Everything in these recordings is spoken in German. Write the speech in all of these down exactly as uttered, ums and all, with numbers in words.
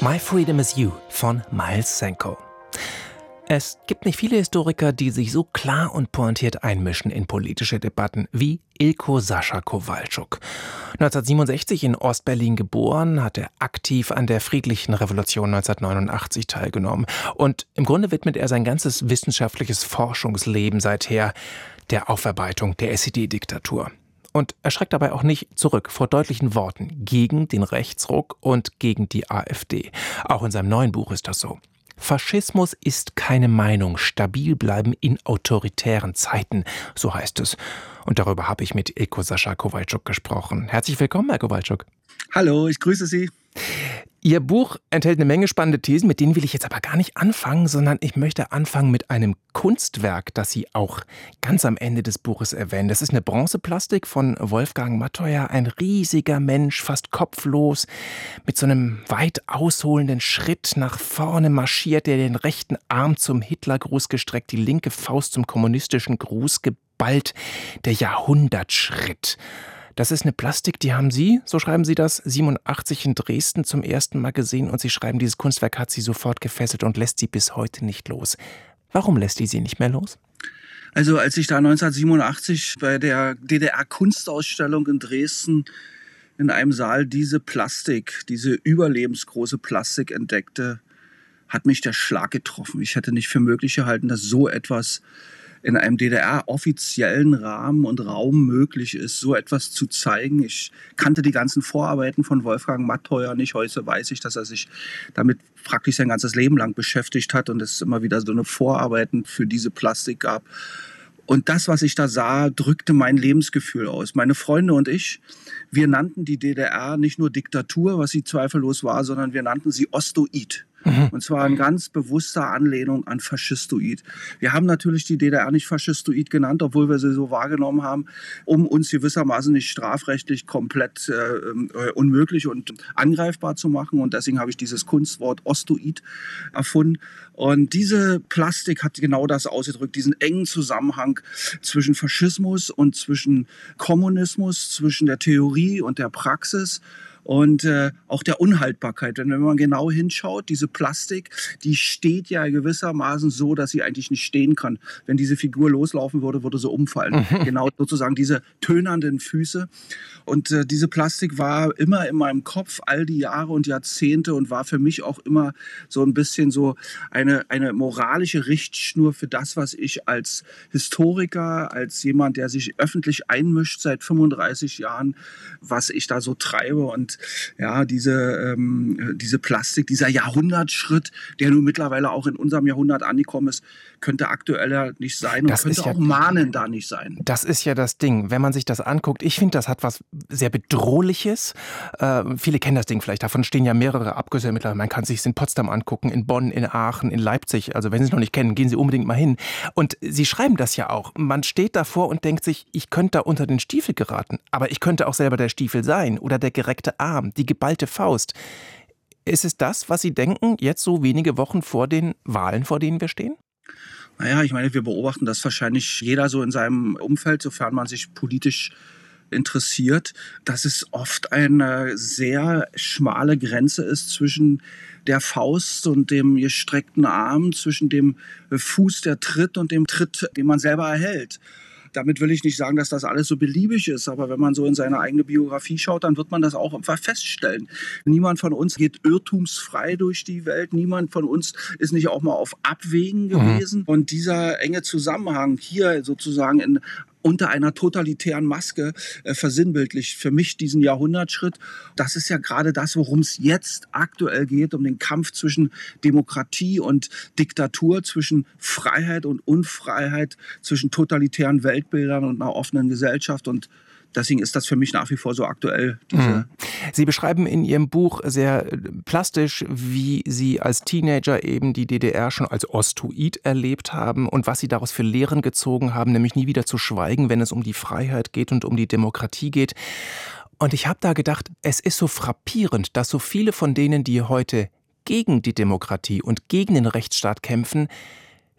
My Freedom is You von Miles Senko. Es gibt nicht viele Historiker, die sich so klar und pointiert einmischen in politische Debatten wie Ilko Sascha Kowalczuk. neunzehnhundertsiebenundsechzig in Ostberlin geboren, hat er aktiv an der friedlichen Revolution neunzehnhundertneunundachtzig teilgenommen. Und im Grunde widmet er sein ganzes wissenschaftliches Forschungsleben seither der Aufarbeitung der S E D-Diktatur. Und er schreckt dabei auch nicht zurück vor deutlichen Worten gegen den Rechtsruck und gegen die AfD. Auch in seinem neuen Buch ist das so. Faschismus ist keine Meinung, stabil bleiben in autoritären Zeiten, so heißt es. Und darüber habe ich mit Ilko Sascha Kowalczuk gesprochen. Herzlich willkommen, Herr Kowalczuk. Hallo, ich grüße Sie. Ihr Buch enthält eine Menge spannende Thesen, mit denen will ich jetzt aber gar nicht anfangen, sondern ich möchte anfangen mit einem Kunstwerk, das Sie auch ganz am Ende des Buches erwähnen. Das ist eine Bronzeplastik von Wolfgang Mattheuer, ein riesiger Mensch, fast kopflos, mit so einem weit ausholenden Schritt nach vorne marschiert, der den rechten Arm zum Hitlergruß gestreckt, die linke Faust zum kommunistischen Gruß geballt, der Jahrhundertschritt. Das ist eine Plastik, die haben Sie, so schreiben Sie das, siebenundachtzig in Dresden zum ersten Mal gesehen und Sie schreiben, dieses Kunstwerk hat Sie sofort gefesselt und lässt Sie bis heute nicht los. Warum lässt die Sie nicht mehr los? Also als ich da neunzehnhundertsiebenundachtzig bei der D D R-Kunstausstellung in Dresden in einem Saal diese Plastik, diese überlebensgroße Plastik entdeckte, hat mich der Schlag getroffen. Ich hätte nicht für möglich gehalten, dass so etwas in einem D D R-offiziellen Rahmen und Raum möglich ist, so etwas zu zeigen. Ich kannte die ganzen Vorarbeiten von Wolfgang Mattheuer nicht. Heute weiß ich, dass er sich damit praktisch sein ganzes Leben lang beschäftigt hat und es immer wieder so eine Vorarbeiten für diese Plastik gab. Und das, was ich da sah, drückte mein Lebensgefühl aus. Meine Freunde und ich, wir nannten die D D R nicht nur Diktatur, was sie zweifellos war, sondern wir nannten sie Ostoid. Mhm. Und zwar in ganz bewusster Anlehnung an Faschistoid. Wir haben natürlich die D D R nicht Faschistoid genannt, obwohl wir sie so wahrgenommen haben, um uns gewissermaßen nicht strafrechtlich komplett äh, unmöglich und angreifbar zu machen. Und deswegen habe ich dieses Kunstwort Ostoid erfunden. Und diese Plastik hat genau das ausgedrückt, diesen engen Zusammenhang zwischen Faschismus und zwischen Kommunismus, zwischen der Theorie und der Praxis. Und äh, auch der Unhaltbarkeit. Denn wenn man genau hinschaut, diese Plastik, die steht ja gewissermaßen so, dass sie eigentlich nicht stehen kann. Wenn diese Figur loslaufen würde, würde sie umfallen. Mhm. Genau sozusagen diese tönernden Füße. Und äh, diese Plastik war immer in meinem Kopf all die Jahre und Jahrzehnte und war für mich auch immer so ein bisschen so eine, eine moralische Richtschnur für das, was ich als Historiker, als jemand, der sich öffentlich einmischt seit fünfunddreißig Jahren, was ich da so treibe. Und ja, diese, ähm, diese Plastik, dieser Jahrhundertschritt, der nun mittlerweile auch in unserem Jahrhundert angekommen ist, könnte aktueller nicht sein und das könnte ja, auch mahnend da nicht sein. Das ist ja das Ding, wenn man sich das anguckt. Ich finde, das hat was sehr Bedrohliches. Äh, viele kennen das Ding vielleicht, davon stehen ja mehrere Abgüsse mittlerweile. Man kann sich es in Potsdam angucken, in Bonn, in Aachen, in Leipzig. Also wenn Sie es noch nicht kennen, gehen Sie unbedingt mal hin. Und Sie schreiben das ja auch. Man steht davor und denkt sich, ich könnte da unter den Stiefel geraten. Aber ich könnte auch selber der Stiefel sein oder der gereckte Arm, die geballte Faust. Ist es das, was Sie denken, jetzt so wenige Wochen vor den Wahlen, vor denen wir stehen? Naja, ich meine, wir beobachten das wahrscheinlich jeder so in seinem Umfeld, sofern man sich politisch interessiert, dass es oft eine sehr schmale Grenze ist zwischen der Faust und dem gestreckten Arm, zwischen dem Fuß, der tritt und dem Tritt, den man selber erhält. Damit will ich nicht sagen, dass das alles so beliebig ist, aber wenn man so in seine eigene Biografie schaut, dann wird man das auch einfach feststellen. Niemand von uns geht irrtumsfrei durch die Welt, niemand von uns ist nicht auch mal auf Abwägen gewesen. Mhm. Und dieser enge Zusammenhang hier sozusagen in unter einer totalitären Maske äh, versinnbildlicht für mich diesen Jahrhundertschritt. Das ist ja gerade das, worum es jetzt aktuell geht, um den Kampf zwischen Demokratie und Diktatur, zwischen Freiheit und Unfreiheit, zwischen totalitären Weltbildern und einer offenen Gesellschaft. Und deswegen ist das für mich nach wie vor so aktuell. Diese Sie beschreiben in Ihrem Buch sehr plastisch, wie Sie als Teenager eben die D D R schon als Ostoid erlebt haben und was Sie daraus für Lehren gezogen haben, nämlich nie wieder zu schweigen, wenn es um die Freiheit geht und um die Demokratie geht. Und ich habe da gedacht, es ist so frappierend, dass so viele von denen, die heute gegen die Demokratie und gegen den Rechtsstaat kämpfen,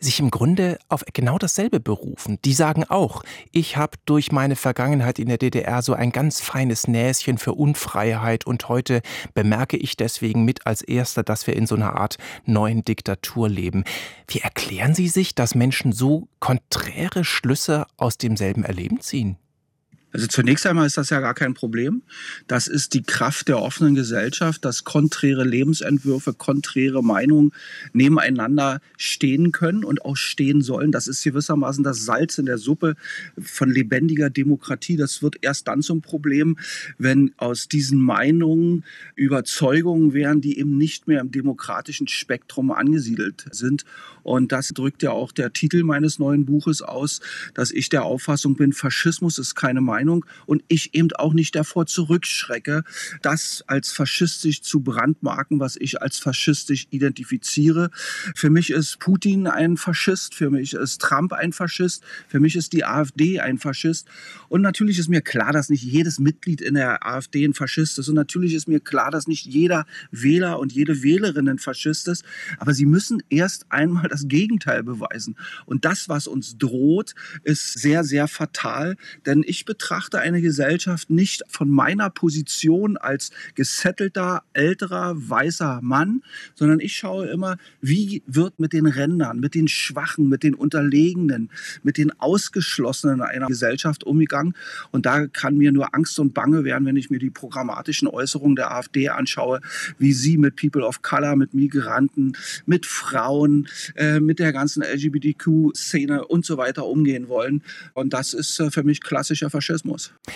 sich im Grunde auf genau dasselbe berufen. Die sagen auch, ich habe durch meine Vergangenheit in der D D R so ein ganz feines Näschen für Unfreiheit und heute bemerke ich deswegen mit als Erster, dass wir in so einer Art neuen Diktatur leben. Wie erklären Sie sich, dass Menschen so konträre Schlüsse aus demselben Erleben ziehen? Also zunächst einmal ist das ja gar kein Problem. Das ist die Kraft der offenen Gesellschaft, dass konträre Lebensentwürfe, konträre Meinungen nebeneinander stehen können und auch stehen sollen. Das ist gewissermaßen das Salz in der Suppe von lebendiger Demokratie. Das wird erst dann zum Problem, wenn aus diesen Meinungen Überzeugungen wären, die eben nicht mehr im demokratischen Spektrum angesiedelt sind. Und das drückt ja auch der Titel meines neuen Buches aus, dass ich der Auffassung bin, Faschismus ist keine Meinung. Und ich eben auch nicht davor zurückschrecke, das als faschistisch zu brandmarken, was ich als faschistisch identifiziere. Für mich ist Putin ein Faschist, für mich ist Trump ein Faschist, für mich ist die AfD ein Faschist. Und natürlich ist mir klar, dass nicht jedes Mitglied in der AfD ein Faschist ist. Und natürlich ist mir klar, dass nicht jeder Wähler und jede Wählerin ein Faschist ist. Aber sie müssen erst einmal das Gegenteil beweisen. Und das, was uns droht, ist sehr, sehr fatal. Denn ich betrachte eine Gesellschaft nicht von meiner Position als gesettelter, älterer, weißer Mann, sondern ich schaue immer, wie wird mit den Rändern, mit den Schwachen, mit den Unterlegenen, mit den Ausgeschlossenen einer Gesellschaft umgegangen. Und da kann mir nur Angst und Bange werden, wenn ich mir die programmatischen Äußerungen der AfD anschaue, wie sie mit People of Color, mit Migranten, mit Frauen, äh, mit der ganzen L G B T Q-Szene und so weiter umgehen wollen. Und das ist äh, für mich klassischer Faschismus.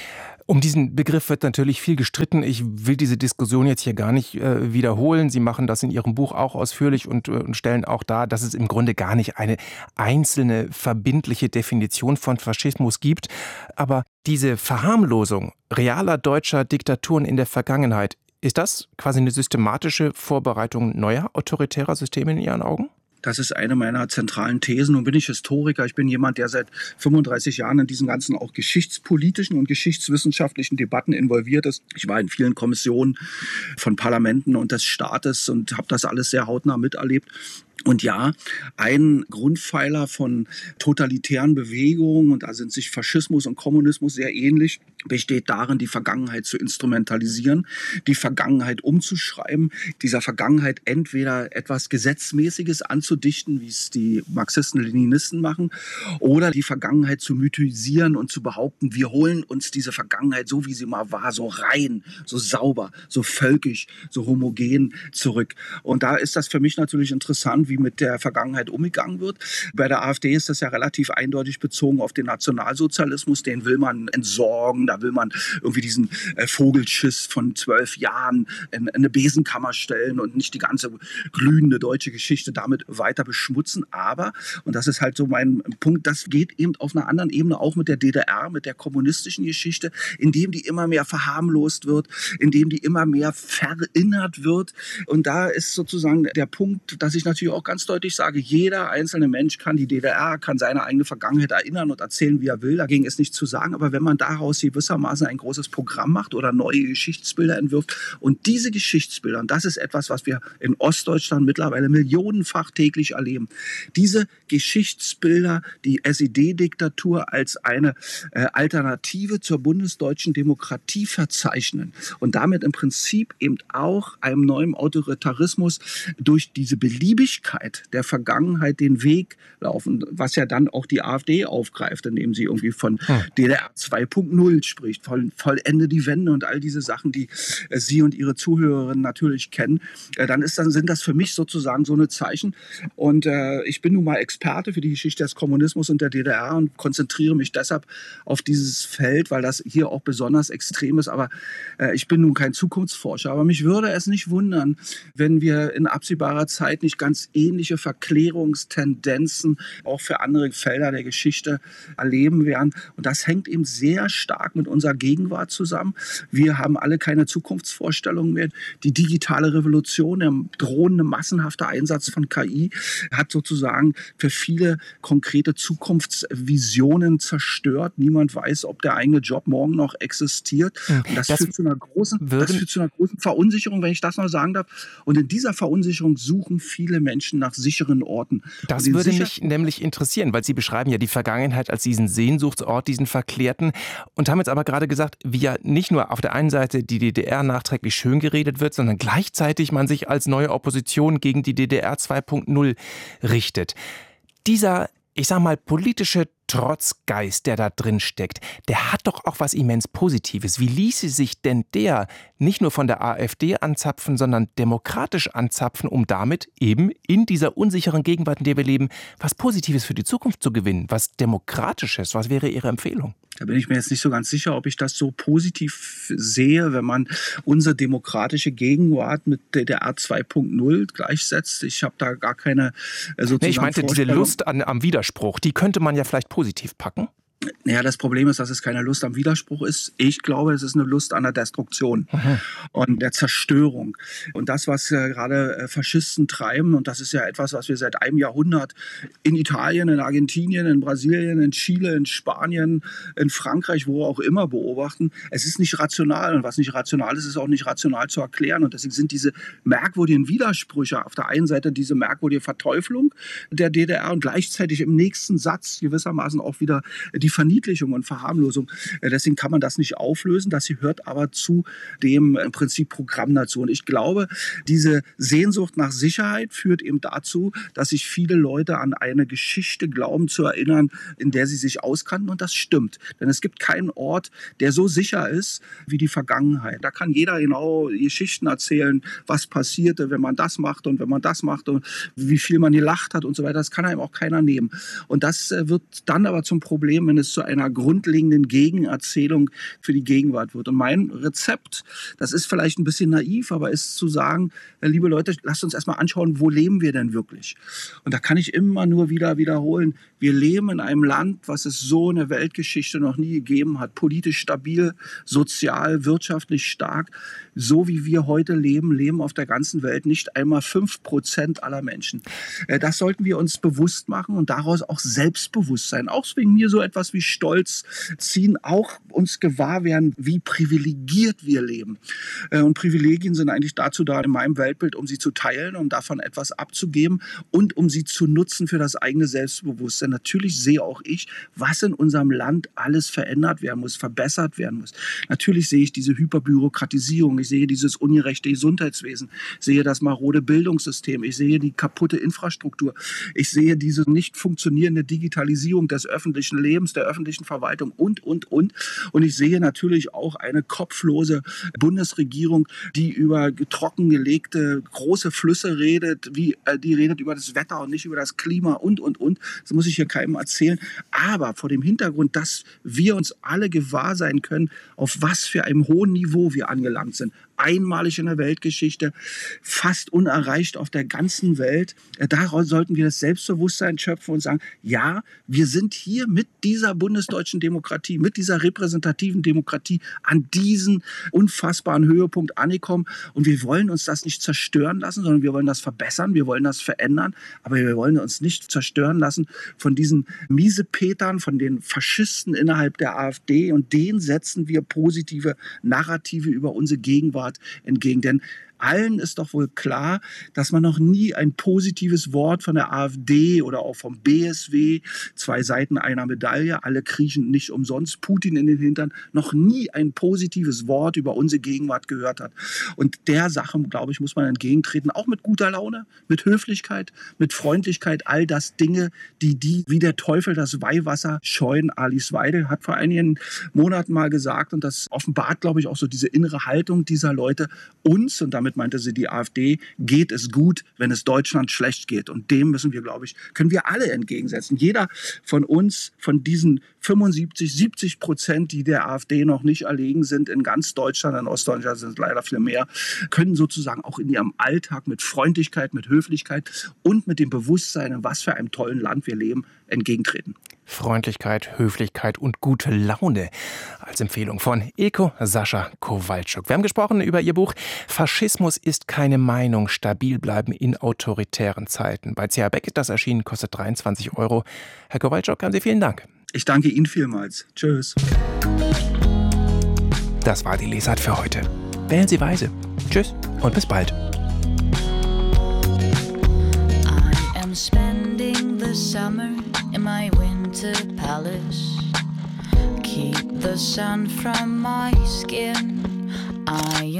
Um diesen Begriff wird natürlich viel gestritten. Ich will diese Diskussion jetzt hier gar nicht äh, wiederholen. Sie machen das in Ihrem Buch auch ausführlich und, äh, und stellen auch dar, dass es im Grunde gar nicht eine einzelne verbindliche Definition von Faschismus gibt. Aber diese Verharmlosung realer deutscher Diktaturen in der Vergangenheit, ist das quasi eine systematische Vorbereitung neuer autoritärer Systeme in Ihren Augen? Das ist eine meiner zentralen Thesen. Nun bin ich Historiker. Ich bin jemand, der seit fünfunddreißig Jahren in diesen ganzen auch geschichtspolitischen und geschichtswissenschaftlichen Debatten involviert ist. Ich war in vielen Kommissionen von Parlamenten und des Staates und habe das alles sehr hautnah miterlebt. Und ja, ein Grundpfeiler von totalitären Bewegungen, und da sind sich Faschismus und Kommunismus sehr ähnlich, besteht darin, die Vergangenheit zu instrumentalisieren, die Vergangenheit umzuschreiben, dieser Vergangenheit entweder etwas Gesetzmäßiges anzudichten, wie es die Marxisten-Leninisten machen, oder die Vergangenheit zu mythisieren und zu behaupten, wir holen uns diese Vergangenheit so, wie sie mal war, so rein, so sauber, so völkisch, so homogen zurück. Und da ist das für mich natürlich interessant, wie mit der Vergangenheit umgegangen wird. Bei der AfD ist das ja relativ eindeutig bezogen auf den Nationalsozialismus. Den will man entsorgen, da will man irgendwie diesen äh, Vogelschiss von zwölf Jahren in, in eine Besenkammer stellen und nicht die ganze glühende deutsche Geschichte damit weiter beschmutzen. Aber, und das ist halt so mein Punkt, das geht eben auf einer anderen Ebene auch mit der D D R, mit der kommunistischen Geschichte, indem die immer mehr verharmlost wird, indem die immer mehr verinnert wird. Und da ist sozusagen der Punkt, dass ich natürlich auch ganz deutlich sage, jeder einzelne Mensch kann die D D R, kann seine eigene Vergangenheit erinnern und erzählen, wie er will. Dagegen ist nichts zu sagen. Aber wenn man daraus gewissermaßen ein großes Programm macht oder neue Geschichtsbilder entwirft und diese Geschichtsbilder, und das ist etwas, was wir in Ostdeutschland mittlerweile millionenfach täglich erleben, diese Geschichtsbilder, die S E D-Diktatur als eine äh, Alternative zur bundesdeutschen Demokratie verzeichnen und damit im Prinzip eben auch einem neuen Autoritarismus durch diese Beliebigkeit der Vergangenheit den Weg laufen, was ja dann auch die AfD aufgreift, indem sie irgendwie von hm. D D R zwei Punkt null spricht, voll, vollende die Wende und all diese Sachen, die äh, Sie und Ihre Zuhörerinnen natürlich kennen, äh, dann, ist, dann sind das für mich sozusagen so eine Zeichen. Und äh, ich bin nun mal Experte für die Geschichte des Kommunismus und der D D R und konzentriere mich deshalb auf dieses Feld, weil das hier auch besonders extrem ist. Aber äh, ich bin nun kein Zukunftsforscher. Aber mich würde es nicht wundern, wenn wir in absehbarer Zeit nicht ganz ähnliche Verklärungstendenzen auch für andere Felder der Geschichte erleben werden. Und das hängt eben sehr stark mit unserer Gegenwart zusammen. Wir haben alle keine Zukunftsvorstellungen mehr. Die digitale Revolution, der drohende massenhafte Einsatz von K I hat sozusagen für viele konkrete Zukunftsvisionen zerstört. Niemand weiß, ob der eigene Job morgen noch existiert. Und das, das, führt zu einer großen, das führt zu einer großen Verunsicherung, wenn ich das noch sagen darf. Und in dieser Verunsicherung suchen viele Menschen Menschen nach sicheren Orten. Das würde mich nämlich interessieren, weil Sie beschreiben ja die Vergangenheit als diesen Sehnsuchtsort, diesen verklärten, und haben jetzt aber gerade gesagt, wie ja nicht nur auf der einen Seite die D D R nachträglich schön geredet wird, sondern gleichzeitig man sich als neue Opposition gegen die D D R zwei Punkt null richtet. Dieser, ich sag mal, politische Trotzgeist, der da drin steckt, der hat doch auch was immens Positives. Wie ließe sich denn der nicht nur von der AfD anzapfen, sondern demokratisch anzapfen, um damit eben in dieser unsicheren Gegenwart, in der wir leben, was Positives für die Zukunft zu gewinnen, was Demokratisches? Was wäre Ihre Empfehlung? Da bin ich mir jetzt nicht so ganz sicher, ob ich das so positiv sehe, wenn man unsere demokratische Gegenwart mit D D R zwei Punkt null gleichsetzt. Ich habe da gar keine sozusagen nee, ich meinte diese Lust an, am Widerspruch, die könnte man ja vielleicht positiv packen. Naja, das Problem ist, dass es keine Lust am Widerspruch ist. Ich glaube, es ist eine Lust an der Destruktion Aha. und der Zerstörung. Und das, was äh, gerade äh, Faschisten treiben, und das ist ja etwas, was wir seit einem Jahrhundert in Italien, in Argentinien, in Brasilien, in Chile, in Spanien, in Frankreich, wo auch immer beobachten. Es ist nicht rational. Und was nicht rational ist, ist auch nicht rational zu erklären. Und deswegen sind diese merkwürdigen Widersprüche auf der einen Seite diese merkwürdige Verteuflung der D D R und gleichzeitig im nächsten Satz gewissermaßen auch wieder die Verniedlichung und Verharmlosung. Deswegen kann man das nicht auflösen. Das gehört aber zu dem im Prinzip Programm dazu. Und ich glaube, diese Sehnsucht nach Sicherheit führt eben dazu, dass sich viele Leute an eine Geschichte glauben zu erinnern, in der sie sich auskannten. Und das stimmt. Denn es gibt keinen Ort, der so sicher ist wie die Vergangenheit. Da kann jeder genau Geschichten erzählen, was passierte, wenn man das macht und wenn man das macht und wie viel man gelacht hat und so weiter. Das kann einem auch keiner nehmen. Und das wird dann aber zum Problem, wenn es zu einer grundlegenden Gegenerzählung für die Gegenwart wird. Und mein Rezept, das ist vielleicht ein bisschen naiv, aber ist zu sagen, liebe Leute, lasst uns erstmal anschauen, wo leben wir denn wirklich? Und da kann ich immer nur wieder wiederholen, wir leben in einem Land, was es so in der Weltgeschichte noch nie gegeben hat. Politisch stabil, sozial, wirtschaftlich stark. So wie wir heute leben, leben auf der ganzen Welt nicht einmal fünf Prozent aller Menschen. Das sollten wir uns bewusst machen und daraus auch Selbstbewusstsein, auch wegen mir so etwas wie Stolz ziehen, auch uns gewahr werden, wie privilegiert wir leben. Und Privilegien sind eigentlich dazu da, in meinem Weltbild, um sie zu teilen, um davon etwas abzugeben und um sie zu nutzen für das eigene Selbstbewusstsein. Natürlich sehe auch ich, was in unserem Land alles verändert werden muss, verbessert werden muss. Natürlich sehe ich diese Hyperbürokratisierung, ich sehe dieses ungerechte Gesundheitswesen, ich sehe das marode Bildungssystem, ich sehe die kaputte Infrastruktur, ich sehe diese nicht funktionierende Digitalisierung des öffentlichen Lebens, der öffentlichen Verwaltung und, und, und. Und ich sehe natürlich auch eine kopflose Bundesregierung, die über trockengelegte große Flüsse redet, wie, äh, die redet über das Wetter und nicht über das Klima und, und, und. Das muss ich hier keinem erzählen. Aber vor dem Hintergrund, dass wir uns alle gewahr sein können, auf was für einem hohen Niveau wir angelangt sind. Einmalig in der Weltgeschichte, fast unerreicht auf der ganzen Welt. Daraus sollten wir das Selbstbewusstsein schöpfen und sagen, ja, wir sind hier mit dieser bundesdeutschen Demokratie, mit dieser repräsentativen Demokratie an diesen unfassbaren Höhepunkt angekommen. Und wir wollen uns das nicht zerstören lassen, sondern wir wollen das verbessern, wir wollen das verändern. Aber wir wollen uns nicht zerstören lassen von diesen Miesepetern, von den Faschisten innerhalb der AfD. Und denen setzen wir positive Narrative über unsere Gegenwart entgegen. Denn allen ist doch wohl klar, dass man noch nie ein positives Wort von der AfD oder auch vom B S W, zwei Seiten einer Medaille, alle kriechen nicht umsonst Putin in den Hintern, noch nie ein positives Wort über unsere Gegenwart gehört hat. Und der Sache, glaube ich, muss man entgegentreten, auch mit guter Laune, mit Höflichkeit, mit Freundlichkeit, all das Dinge, die die wie der Teufel das Weihwasser scheuen. Alice Weidel hat vor einigen Monaten mal gesagt, und das offenbart, glaube ich, auch so diese innere Haltung dieser Leute, uns, und damit meinte sie die AfD, geht es gut, wenn es Deutschland schlecht geht. Und dem müssen wir, glaube ich, können wir alle entgegensetzen. Jeder von uns, von diesen fünfundsiebzig, siebzig Prozent, die der AfD noch nicht erlegen sind, in ganz Deutschland, in Ostdeutschland sind es leider viel mehr, können sozusagen auch in ihrem Alltag mit Freundlichkeit, mit Höflichkeit und mit dem Bewusstsein, in was für einem tollen Land wir leben, entgegentreten. Freundlichkeit, Höflichkeit und gute Laune als Empfehlung von Ilko Sascha Kowalczuk. Wir haben gesprochen über ihr Buch Faschismus ist keine Meinung, stabil bleiben in autoritären Zeiten. Bei C H Beck ist das erschienen, kostet dreiundzwanzig Euro. Herr Kowalczuk, haben Sie vielen Dank. Ich danke Ihnen vielmals. Tschüss. Das war die Lesart für heute. Wählen Sie weise. Tschüss und bis bald. spending the summer in my winter palace. Keep the sun from my skin. I